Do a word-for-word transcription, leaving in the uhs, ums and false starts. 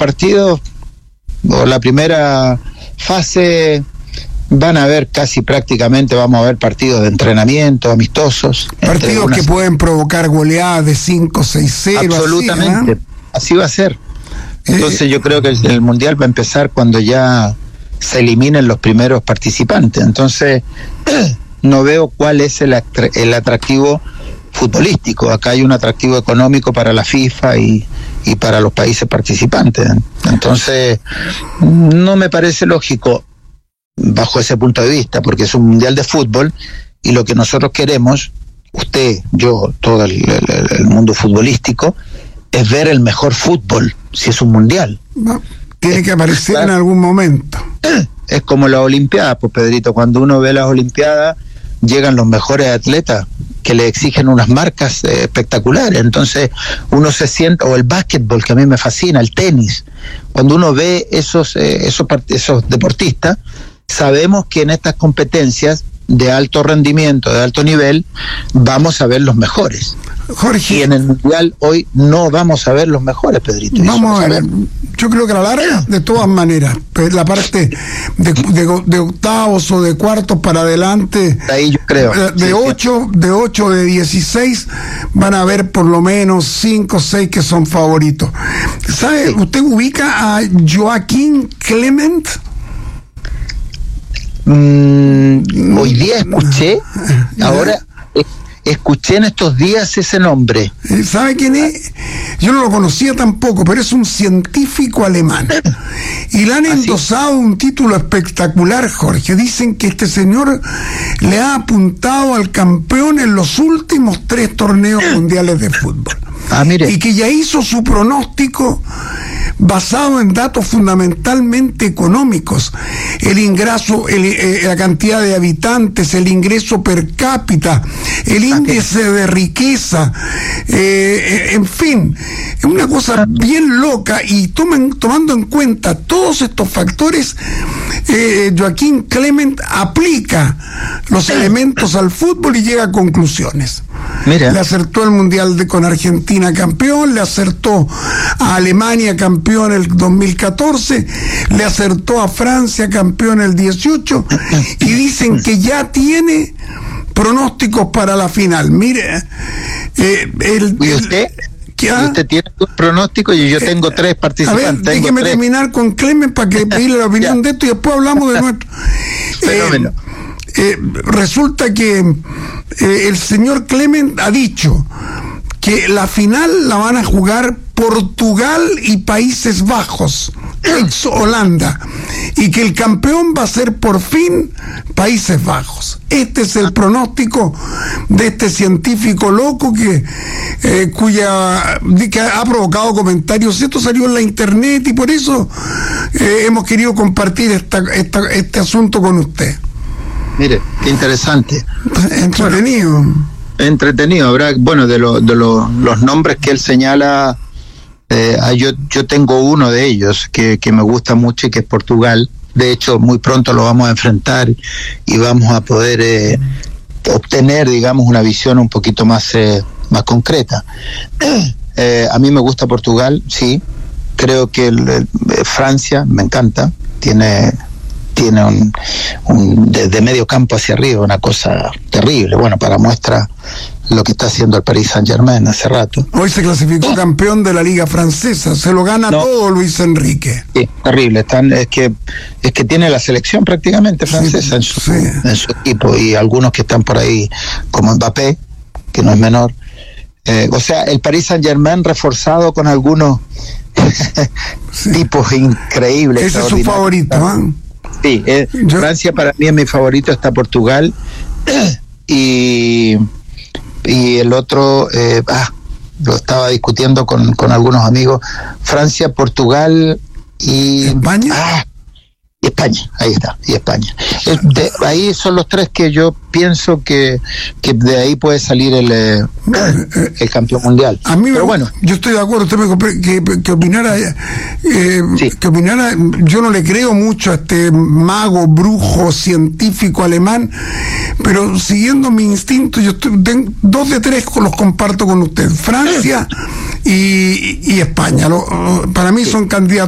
partidos o la primera fase van a haber casi prácticamente, vamos a ver partidos de entrenamiento, amistosos. Partidos unas... que pueden provocar goleadas de cinco, seis, cero. Absolutamente, así, ¿eh? Así va a ser. Entonces eh, yo creo que el, el Mundial va a empezar cuando ya se eliminen los primeros participantes. Entonces no veo cuál es el, el atractivo futbolístico. Acá hay un atractivo económico para la FIFA y, y para los países participantes. Entonces no me parece lógico bajo ese punto de vista, porque es un mundial de fútbol y lo que nosotros queremos, usted, yo, todo el, el, el mundo futbolístico, es ver el mejor fútbol, si es un mundial. No, tiene es, que aparecer claro, en algún momento. Es como la Olimpiada, pues Pedrito, cuando uno ve las Olimpiadas, llegan los mejores atletas que le exigen unas marcas eh, espectaculares, entonces uno se siente, o el básquetbol, que a mí me fascina, el tenis, cuando uno ve esos, eh, esos, esos deportistas, sabemos que en estas competencias de alto rendimiento, de alto nivel, vamos a ver los mejores. Jorge. Y en el Mundial hoy no vamos a ver los mejores, Pedrito. Vamos a ver, yo creo que a la larga, de todas maneras, la parte de, de, de octavos o de cuartos para adelante, ahí yo creo. De, de ocho, sí. de ocho, de dieciséis, van a haber por lo menos cinco o seis que son favoritos. ¿Sabe? Sí. ¿Usted ubica a Joaquín Clement? Mm, hoy día escuché, ahora escuché en estos días ese nombre. ¿Sabe quién es? Yo no lo conocía tampoco, pero es un científico alemán. Y le han endosado un título espectacular, Jorge. Dicen que este señor le ha apuntado al campeón en los últimos tres torneos mundiales de fútbol. Ah, mire. Y que ya hizo su pronóstico basado en datos fundamentalmente económicos, el ingreso, el, eh, la cantidad de habitantes, el ingreso per cápita, el índice de riqueza, eh, en fin, es una cosa bien loca, y tomen, tomando en cuenta todos estos factores, eh, Joaquín Clement aplica los elementos al fútbol y llega a conclusiones. Mira. Le acertó el Mundial de, con Argentina campeón, le acertó a Alemania campeón el dos mil catorce, le acertó a Francia campeón el dieciocho, y dicen que ya tiene pronósticos para la final. Mire, eh, el, ¿y usted? ¿qué, usted tiene un pronóstico y yo tengo eh, tres participantes. A ver, déjeme tres. terminar con Clemen para que pedirle la opinión de esto y después hablamos de nuestro. Fenómeno. Eh, eh, resulta que eh, el señor Clement ha dicho que la final la van a jugar Portugal y Países Bajos, ex Holanda, y que el campeón va a ser por fin Países Bajos. Este es el pronóstico de este científico loco que eh, cuya que ha provocado comentarios. Esto salió en la internet y por eso eh, hemos querido compartir esta, esta, este asunto con usted. Mire, qué interesante. Entretenido. Bueno, entretenido, habrá, bueno, de, lo, de lo, los nombres que él señala, eh, yo, yo tengo uno de ellos que, que me gusta mucho y que es Portugal. De hecho, muy pronto lo vamos a enfrentar y vamos a poder eh, obtener, digamos, una visión un poquito más, eh, más concreta. Eh, a mí me gusta Portugal, sí. Creo que el, el, Francia me encanta, tiene... tiene un, un desde medio campo hacia arriba una cosa terrible. Bueno, para muestra lo que está haciendo el Paris Saint-Germain hace rato. Hoy se clasificó campeón de la Liga Francesa, se lo gana no. todo Luis Enrique. Sí, terrible. Están, es que es que tiene la selección prácticamente francesa sí, en, su, sí. en su equipo, y algunos que están por ahí como Mbappé, que no es menor. Eh, o sea, el Paris Saint-Germain reforzado con algunos sí. tipos increíbles. Ese es su favorito, ¿eh? Sí, eh, Yo... Francia para mí es mi favorito, está Portugal y, y el otro, eh, ah, lo estaba discutiendo con, con algunos amigos, Francia, Portugal y... ¿España? Ah, y España, ahí está, y España. Eh, de, ahí son los tres que yo pienso que, que de ahí puede salir el, eh, el campeón mundial. A mí, pero bueno, yo estoy de acuerdo, usted me que, que opinara, eh, sí. que opinara, yo no le creo mucho a este mago, brujo, científico alemán, pero siguiendo mi instinto, yo estoy, tengo, dos de tres los comparto con usted, Francia y, y España. Lo, para mí son candidatos